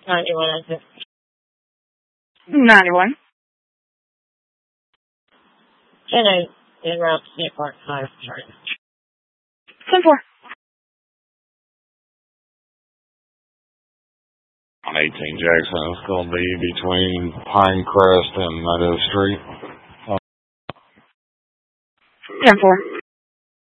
91, is it? 91. 10-8, en route to State Park 5, sorry. 10-4. On 18 Jackson, it's going to be between Pinecrest and Meadow Street. 10-4.